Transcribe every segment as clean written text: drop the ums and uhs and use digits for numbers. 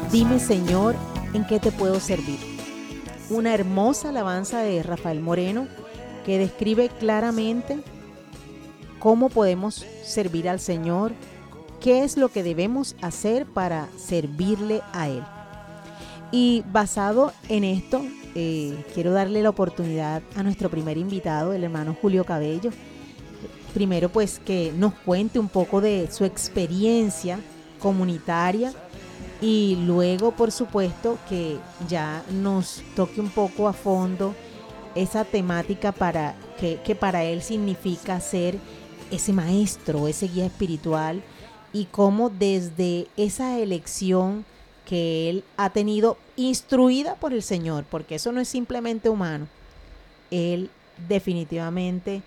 Dime, Señor, ¿en qué te puedo servir? Una hermosa alabanza de Rafael Moreno que describe claramente cómo podemos servir al Señor, qué es lo que debemos hacer para servirle a Él. Y basado en esto, quiero darle la oportunidad a nuestro primer invitado, el hermano Julio Cabello. Primero, pues, que nos cuente un poco de su experiencia comunitaria y luego, por supuesto, que ya nos toque un poco a fondo esa temática que para él significa ser ese maestro, ese guía espiritual, y cómo desde esa elección que él ha tenido instruida por el Señor, porque eso no es simplemente humano, él definitivamente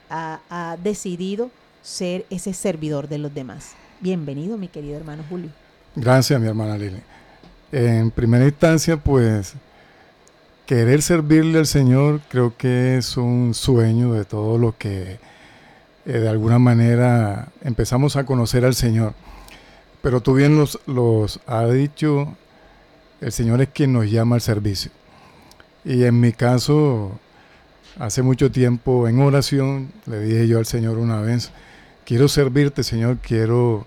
ha decidido ser ese servidor de los demás. Bienvenido, mi querido hermano Julio. Gracias, mi hermana Lili. En primera instancia, pues, querer servirle al Señor creo que es un sueño de todo lo que de alguna manera empezamos a conocer al Señor. Pero tú bien los has dicho, el Señor es quien nos llama al servicio. Y en mi caso, hace mucho tiempo en oración, le dije yo al Señor una vez, quiero servirte, Señor, quiero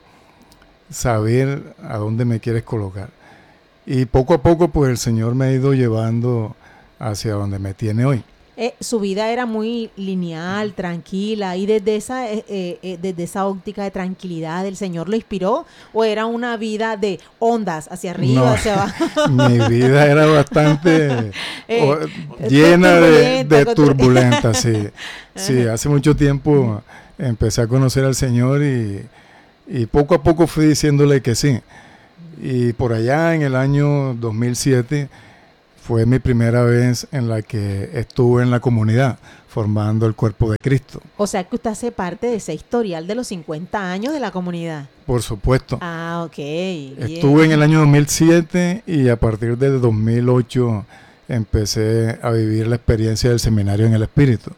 saber a dónde me quieres colocar. Y poco a poco, pues el Señor me ha ido llevando hacia donde me tiene hoy. Su vida era muy lineal, tranquila, y desde esa óptica de tranquilidad, ¿el Señor lo inspiró? ¿O era una vida de ondas hacia arriba, No, hacia abajo? Mi vida era bastante llena de turbulenta, sí. Sí, hace mucho tiempo empecé a conocer al Señor y poco a poco fui diciéndole que sí. Y por allá en el año 2007 fue mi primera vez en la que estuve en la comunidad formando el cuerpo de Cristo. O sea que usted hace parte de ese historial de los 50 años de la comunidad. Por supuesto. Ah, ok. Bien. Estuve en el año 2007 y a partir del 2008 empecé a vivir la experiencia del seminario en el Espíritu.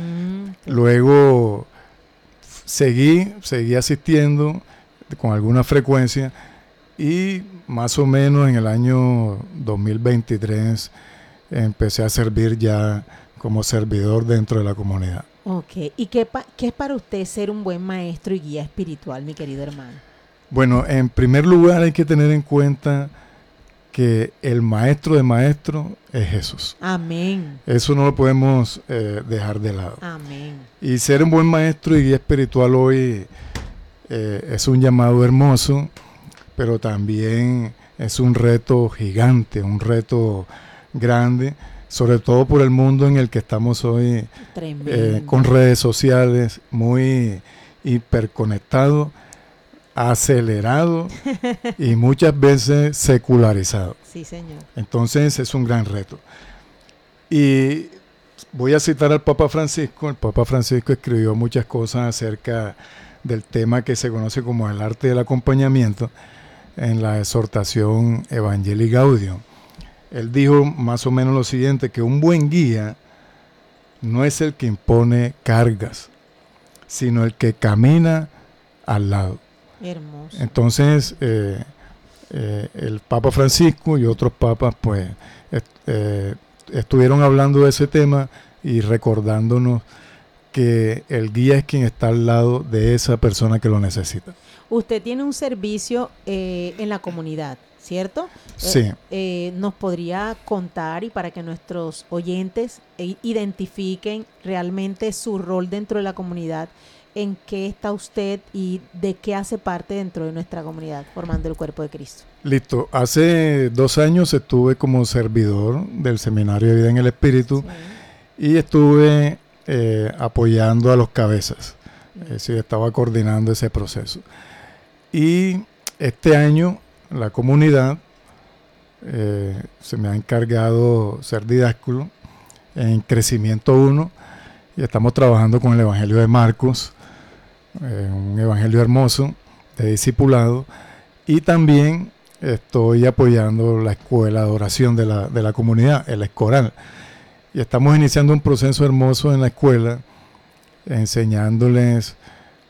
Luego seguí asistiendo con alguna frecuencia y más o menos en el año 2023 empecé a servir ya como servidor dentro de la comunidad. Ok, ¿y qué es para usted ser un buen maestro y guía espiritual, mi querido hermano? Bueno, en primer lugar hay que tener en cuenta que el maestro de maestros es Jesús. Amén. Eso no lo podemos dejar de lado. Amén. Y ser un buen maestro y guía espiritual hoy es un llamado hermoso, pero también es un reto gigante, un reto grande, sobre todo por el mundo en el que estamos hoy, con redes sociales, muy hiperconectados, acelerado y muchas veces secularizado. Sí, señor. Entonces es un gran reto. Y voy a citar al Papa Francisco. El Papa Francisco escribió muchas cosas acerca del tema que se conoce como el arte del acompañamiento en la exhortación Evangelii Gaudium. Él dijo más o menos lo siguiente, que un buen guía no es el que impone cargas, sino el que camina al lado. Hermoso. Entonces, el Papa Francisco y otros papas pues estuvieron hablando de ese tema y recordándonos que el guía es quien está al lado de esa persona que lo necesita. Usted tiene un servicio en la comunidad, ¿cierto? Sí. ¿Nos podría contar y para que nuestros oyentes identifiquen realmente su rol dentro de la comunidad? ¿En qué está usted y de qué hace parte dentro de nuestra comunidad formando el cuerpo de Cristo? Listo. Hace 2 años estuve como servidor del Seminario de Vida en el Espíritu, sí, y estuve apoyando a los cabezas. Sí, estaba coordinando ese proceso. Y este año la comunidad se me ha encargado ser didáculo en Crecimiento 1 y estamos trabajando con el Evangelio de Marcos, un evangelio hermoso de discipulado, y también estoy apoyando la escuela de oración de la comunidad, el Escoral, y estamos iniciando un proceso hermoso en la escuela, enseñándoles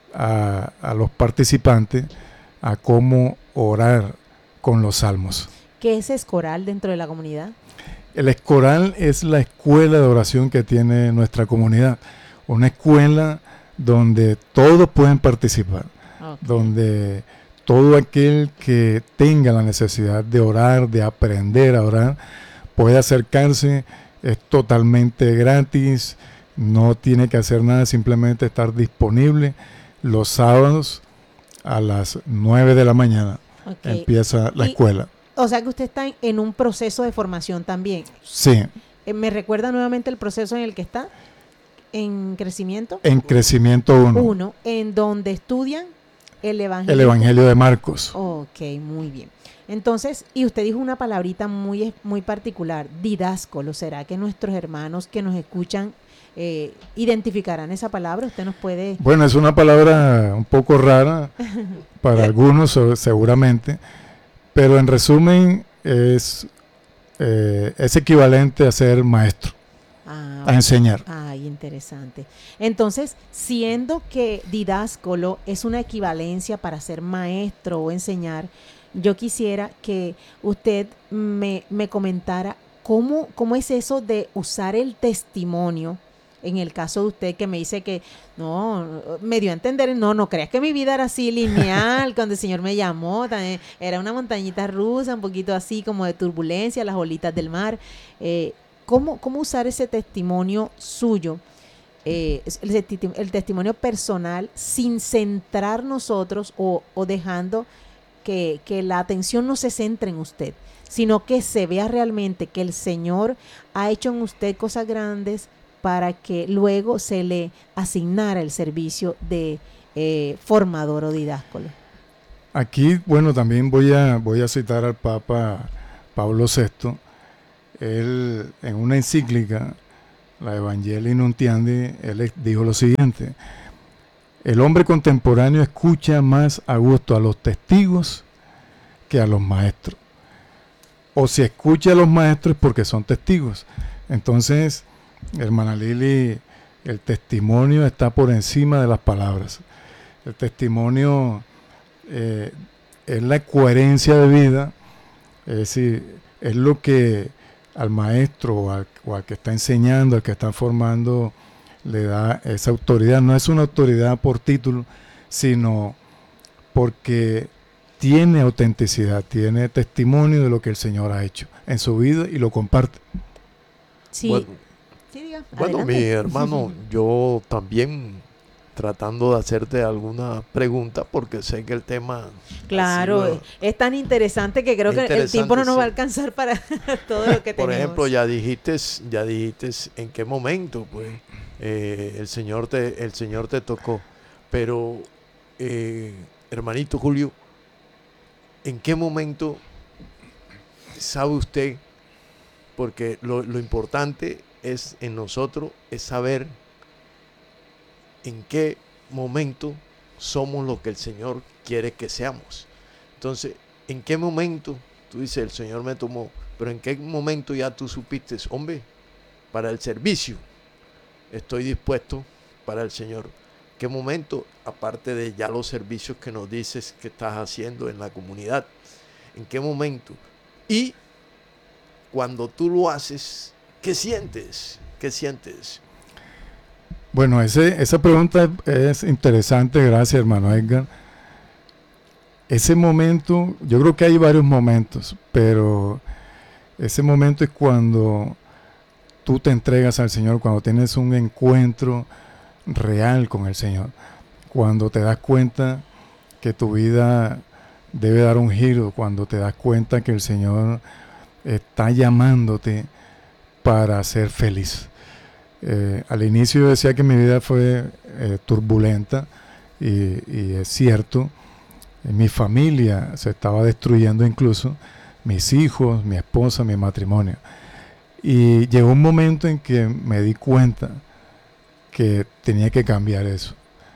a los participantes a cómo orar con los salmos. ¿Qué es Escoral dentro de la comunidad? El Escoral es la escuela de oración que tiene nuestra comunidad. Una escuela donde todos pueden participar, donde todo aquel que tenga la necesidad de orar, de aprender a orar, puede acercarse. Es totalmente gratis, no tiene que hacer nada, simplemente estar disponible los sábados a las 9 de la mañana. Empieza la escuela. O sea que usted está en un proceso de formación también. Sí. ¿Me recuerda nuevamente el proceso en el que está? ¿En crecimiento? En crecimiento 1. En donde estudian el Evangelio. El Evangelio de Marcos. Ok, muy bien. Entonces, y usted dijo una palabrita muy, muy particular, didáscolo. ¿Será que nuestros hermanos que nos escuchan identificarán esa palabra? ¿Usted nos puede...? Bueno, es una palabra un poco rara para algunos seguramente, pero en resumen es equivalente a ser maestro, a enseñar. Ay, interesante. Entonces, siendo que didáscolo es una equivalencia para ser maestro o enseñar, yo quisiera que usted me comentara cómo es eso de usar el testimonio. En el caso de usted que me dice que no, me dio a entender, no creas que mi vida era así lineal, cuando el Señor me llamó, también era una montañita rusa, un poquito así como de turbulencia, las olitas del mar. ¿Cómo usar ese testimonio suyo, el testimonio personal, sin centrar nosotros o dejando que la atención no se centre en usted, sino que se vea realmente que el Señor ha hecho en usted cosas grandes para que luego se le asignara el servicio de formador o didáscolo? Aquí, bueno, también voy a citar al Papa Pablo VI. Él, en una encíclica, la Evangelii Nuntiandi, él dijo lo siguiente: el hombre contemporáneo escucha más a gusto a los testigos que a los maestros. O si escucha a los maestros es porque son testigos. Entonces, hermana Lili, el testimonio está por encima de las palabras. El testimonio es la coherencia de vida, es decir, es lo que al maestro o al que está enseñando, al que está formando, le da esa autoridad. No es una autoridad por título, sino porque tiene autenticidad, tiene testimonio de lo que el Señor ha hecho en su vida y lo comparte. Sí. Bueno, mi hermano, yo también tratando de hacerte alguna pregunta porque sé que el tema... Claro, es tan interesante que creo que el tiempo no nos va a alcanzar para todo lo que tenemos. Por ejemplo, ya dijiste en qué momento pues el Señor te tocó, pero hermanito Julio, ¿en qué momento sabe usted? Porque lo importante es en nosotros es saber en qué momento somos lo que el Señor quiere que seamos. Entonces, ¿en qué momento? Tú dices, el Señor me tomó, pero ¿en qué momento ya tú supiste, hombre, para el servicio estoy dispuesto para el Señor? ¿Qué momento? Aparte de ya los servicios que nos dices que estás haciendo en la comunidad, ¿en qué momento? Y cuando tú lo haces, ¿qué sientes? ¿Qué sientes? Bueno, esa pregunta es interesante, gracias hermano Edgar. Ese momento, yo creo que hay varios momentos, pero ese momento es cuando tú te entregas al Señor, cuando tienes un encuentro real con el Señor, cuando te das cuenta que tu vida debe dar un giro, cuando te das cuenta que el Señor está llamándote para ser feliz. Al inicio yo decía que mi vida fue turbulenta y es cierto, mi familia se estaba destruyendo, incluso mis hijos, mi esposa, mi matrimonio, y llegó un momento en que me di cuenta que tenía que cambiar eso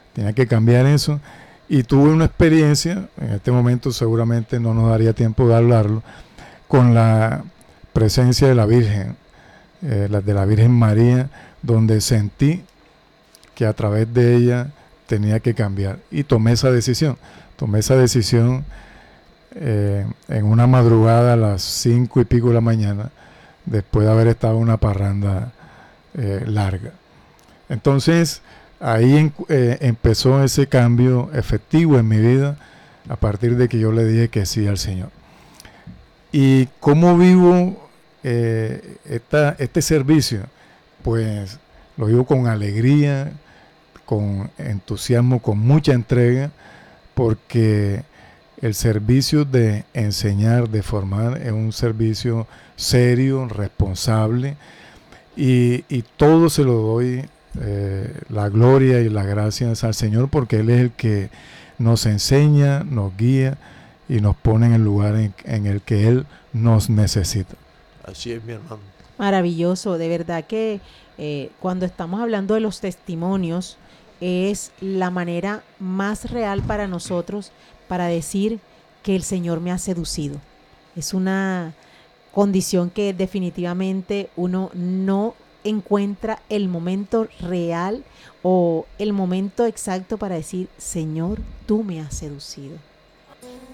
y tuve una experiencia, en este momento seguramente no nos daría tiempo de hablarlo, con la presencia de la Virgen, de la Virgen María, donde sentí que a través de ella tenía que cambiar y tomé esa decisión en una madrugada a las 5 y pico de la mañana, después de haber estado en una parranda larga. Entonces, ahí empezó ese cambio efectivo en mi vida a partir de que yo le dije que sí al Señor. ¿Y cómo vivo este servicio? Pues lo vivo con alegría, con entusiasmo, con mucha entrega, porque el servicio de enseñar, de formar, es un servicio serio, responsable, y todo se lo doy, la gloria y las gracias al Señor, porque Él es el que nos enseña, nos guía y nos pone en el lugar en el que Él nos necesita. Así es, mi hermano. Maravilloso, de verdad que cuando estamos hablando de los testimonios, es la manera más real para nosotros para decir que el Señor me ha seducido. Es una condición que definitivamente uno no encuentra el momento real o el momento exacto para decir, Señor, tú me has seducido.